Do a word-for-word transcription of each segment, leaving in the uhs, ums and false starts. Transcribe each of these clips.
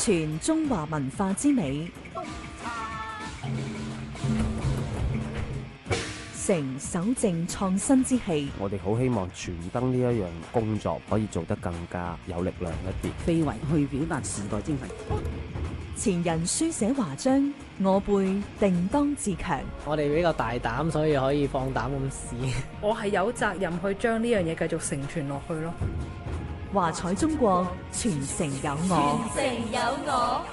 傳中華文化之美，成守正創新之氣。 我哋好希望傳燈呢一樣工作可以做得更加有力量一啲， 非遺去表達時代精神。 前人書寫華章，我輩定當自強。 我哋比較大膽，所以可以放膽咁試。 我係有責任去將呢樣嘢繼續承傳落去咯。 華彩中國，傳承有我。 傳承有我。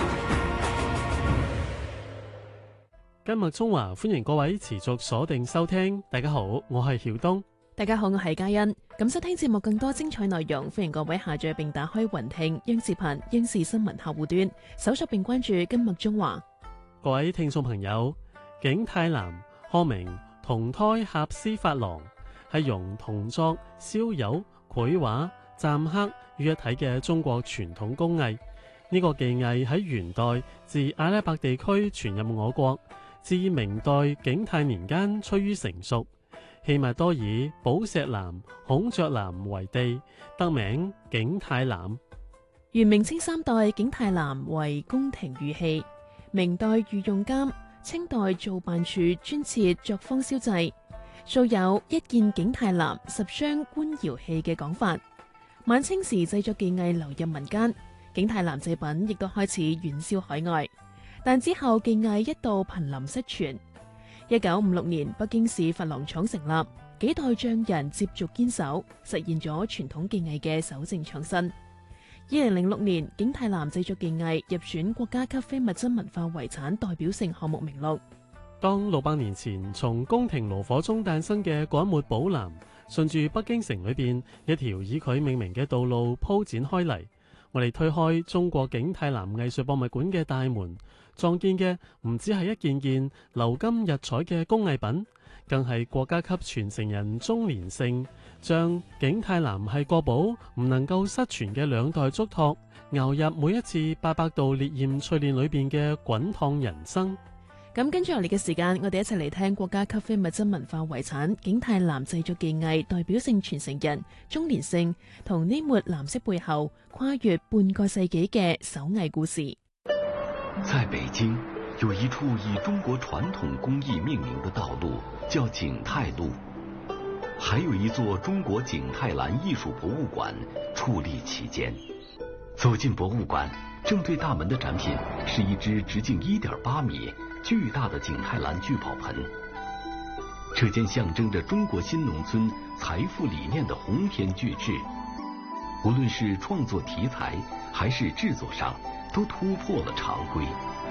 今日中華歡迎各位持續鎖定收聽。大家好，我係曉東。 大家好，我係嘉欣。咁收聽節目更多精彩內容，歡迎各位下載並打開雲聽央視頻央視新聞客戶端，搜索並關注今日中華。 各位聽眾朋友，景泰藍學名銅胎合絲珐琅，係用銅作、燒釉、繪畫、篆刻於一體嘅中國傳統工藝。呢、這個技藝喺元代自阿拉伯地區傳入我國，至明代景泰年間趨於成熟。器物多以寶石藍、孔雀藍為地，得名景泰藍。 元明清三代景泰藍為宮廷御器，明代御用監，清代造辦處專設作坊燒製，素有一件景泰藍十雙官窯器嘅講法。晚清時製作技藝流入民間，景泰藍製品亦都開始遠銷海外，但之後技藝一度瀕臨失傳。一九五六年，北京市珐琅廠成立，幾代匠人接續堅守，實現咗傳統技藝嘅守正創新。二零零六年，景泰藍製作技藝入選國家級非物質文化遺產代表性項目名錄。 當六百年前從宮廷爐火中誕生嘅嗰一抹寶藍，順住北京城裏邊一條以佢命名嘅道路鋪展開嚟，我哋推開中國景泰藍藝術博物館嘅大門，撞見嘅唔止係一件件鎏金日彩嘅工藝品，更係國家級傳承人鍾連勝將景泰藍係國寶唔能夠失傳嘅兩代囑託，熬入每一次八百度烈焰淬煉裏邊嘅滾燙人生。 咁跟住落嚟嘅時間，我哋一齊嚟聽國家級非物質文化遺產景泰藍製作技藝代表性傳承人鍾連勝同呢抹藍色背後跨越半個世紀嘅手藝故事。 在北京，有一處以中國傳統工藝命名的道路，叫景泰路。還有一座中國景泰藍藝術博物館矗立其間。走進博物館，正對大門的展品是一隻直徑一點八米、巨大的景泰藍聚寶盆。這件象徵着中國新農村財富理念的鴻篇巨製，無論是創作題材還是製作上，都突破了常規。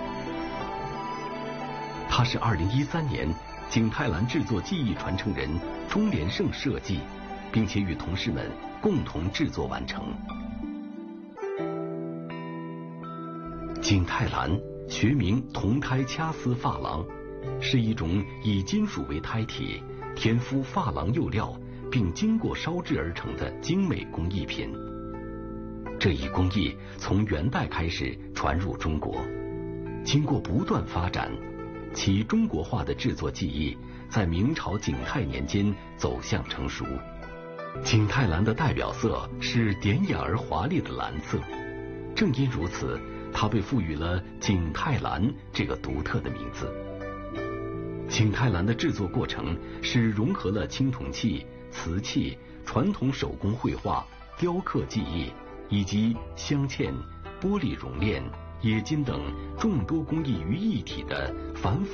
它是二零一三年景泰藍製作技藝傳承人鍾連勝設計，並且與同事們共同製作完成。景泰藍學名銅胎掐絲珐琅，是一種以金屬為胎體，填敷珐琅釉料，並經過燒製而成的精美工藝品。這一工藝從元代開始傳入中國，經過不斷發展，其中國化的製作技藝在明朝景泰年間走向成熟。景泰藍的代表色是典雅而華麗的藍色，正因如此，它被賦予了景泰藍這個獨特的名字。景泰藍的製作過程是融合了青銅器、瓷器、傳統手工繪畫、雕刻技藝以及鑲嵌、玻璃熔煉、冶金等眾多工藝於一體的繁複